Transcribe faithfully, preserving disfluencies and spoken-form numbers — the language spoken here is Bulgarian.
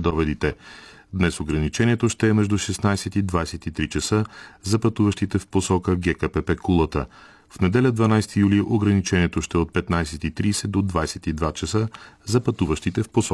следобедите. Днес ограничението ще е между шестнайсет и двайсет и три часа за пътуващите в посока ГКПП Кулата. В неделя дванайсети юли ограничението ще е от петнайсет и трийсет до двайсет и два часа за пътуващите в посока